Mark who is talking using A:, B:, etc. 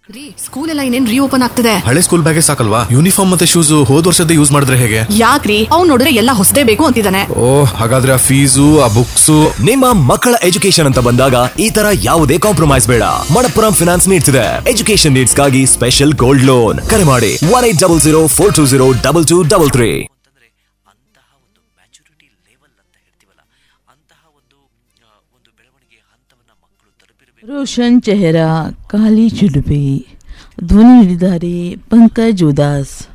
A: ರೀ, ಸ್ಕೂಲ್ ಎಲ್ಲ ಇನ್ನೇನ್ ರೀಓಪನ್ ಆಗ್ತಿದೆ.
B: ಹಳೆ ಸ್ಕೂಲ್ ಬ್ಯಾಗೇ ಸಾಕಲ್ವಾ? ಯೂನಿಫಾರ್ಮ್ ಮತ್ತೆ ಶೂಸ್ ಹೋದ್ ವರ್ಷದ ಯೂಸ್ ಮಾಡಿದ್ರೆ ಹೇಗೆ?
A: ಯಾಕ್ರಿ, ಅವ್ನು ನೋಡಿದ್ರೆ ಎಲ್ಲ ಹೊಸದೇ ಬೇಕು ಅಂತಿದ್ದಾನೆ.
B: ಹಾಗಾದ್ರೆ ಆ ಫೀಸು, ಆ ಬುಕ್ಸ್.
C: ನಿಮ್ಮ ಮಕ್ಕಳ ಎಜುಕೇಶನ್ ಅಂತ ಬಂದಾಗ ಈ ತರ ಯಾವುದೇ ಕಾಂಪ್ರಮೈಸ್ ಬೇಡ. ಮಣಪ್ಪುರಂ ಫಿನಾನ್ಸ್ ನೀಡ್ಸ್ ಇದೆ ಎಜುಕೇಶನ್ ನೀಡ್ಸ್ ಗಾಗಿ ಸ್ಪೆಷಲ್ ಗೋಲ್ಡ್ ಲೋನ್. ಕರೆ ಮಾಡಿ 180042022233.
D: ರೋಷನ್ ಚೆಹರಾ, ಕಾಲಿ ಚುಡುಬಿ. ಧ್ವನಿ ನೀಡಿದ್ದಾರೆ ಪಂಕಜ್ ಉದಾಸ್.